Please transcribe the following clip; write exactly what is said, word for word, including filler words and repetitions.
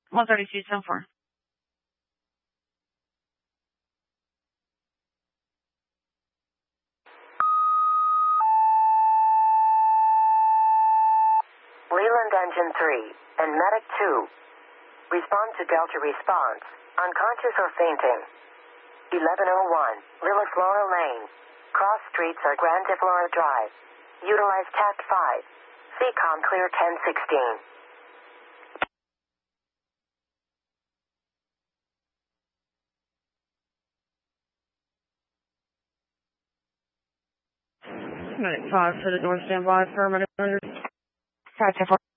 one thirty-two, ten four. Leland Engine three and Medic two. Respond to Delta response. Unconscious or fainting. eleven oh one, Lilla Flora Lane. Cross streets are Grand Flora Drive. Utilize Tact five. C COM clear ten sixteen. Medic five for the north standby for Medic under. Tact four.